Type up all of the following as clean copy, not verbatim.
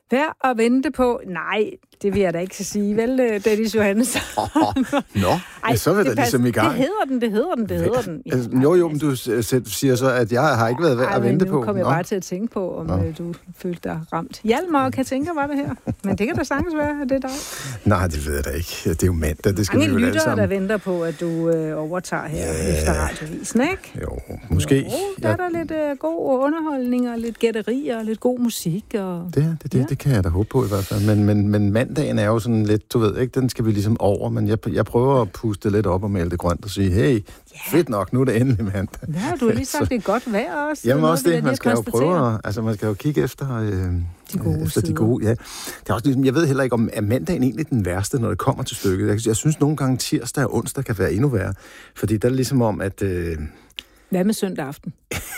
Værd at vente på? Nej, det vil jeg da ikke sige. Vel, Dennis Johannesson? Så vil det ligesom i gang. Det hedder den. Ja, jo, men du siger så, at jeg har ikke været værd at vente på. Nu kom jeg bare til at tænke på, om du følte dig ramt. Hjalm og Katinka var det her. Men det kan da sagtens være, at det er dig. Nej, det ved jeg da ikke. Det er jo mandag, det skal mange vi jo alle sammen. lyttere, der venter på, at du overtager her efter radiovisen, ikke? Jo, måske. Jo, der er der lidt god underholdning og lidt gætterier og lidt god musik. Og... Det kan jeg da håbe på i hvert fald. Men mandagen er jo sådan lidt, du ved ikke, den skal vi ligesom over, men jeg prøver at puste lidt op og male det grønt og sige, hey, fedt nok, nu er det endelig mandag. Ja, du har lige sagt, det er godt vejr også. Jamen også det, man skal jo prøve, altså man skal jo kigge efter de gode, ja. Det er også ligesom, jeg ved heller ikke, om er mandagen egentlig den værste, når det kommer til stykket. Jeg synes nogle gange tirsdag og onsdag kan være endnu værre, fordi der er ligesom om, at... Hvad med søndag aften?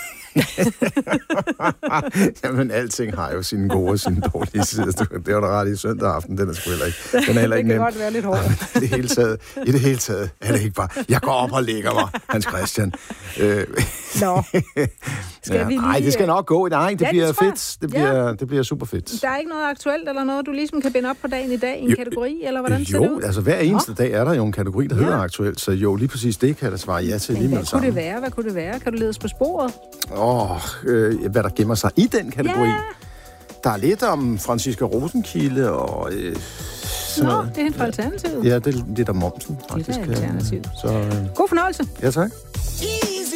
Jamen, alting har jo sine gode og sine dårlige sider. Det var da ret i søndag aften, den er sgu heller ikke. Den er heller ikke nem. Det kan godt være lidt hårdt. I det hele taget er det ikke bare, jeg går op og lægger mig, Hans Christian. Nå. Skal vi lige... Nej, det skal nok gå. Nej, det bliver fedt. Det bliver super fedt. Der er ikke noget aktuelt eller noget, du ligesom kan binde op på dagen i dag i en kategori, eller hvordan ser det ud? Jo, altså hver eneste dag er der jo en kategori, der hedder aktuelt, så jo, lige præcis det kan jeg da svare ja til lige med det samme. Hvad kunne det være? Kan du lede os på sporet? Hvad der gemmer sig i den kategori. Der er lidt om Franziska Rosenkilde og sådan noget. Det er fra Alternativet. Ja, det er der momsen, faktisk. Det er Alternativet. Så, god fornøjelse. Ja, tak.